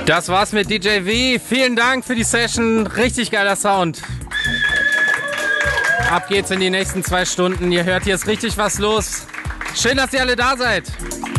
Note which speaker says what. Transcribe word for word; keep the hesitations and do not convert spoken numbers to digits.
Speaker 1: Das war's mit D J V. Vielen Dank für die Session. Richtig geiler Sound. Ab geht's in die nächsten zwei Stunden. Ihr hört, hier ist richtig was los. Schön, dass ihr alle da seid.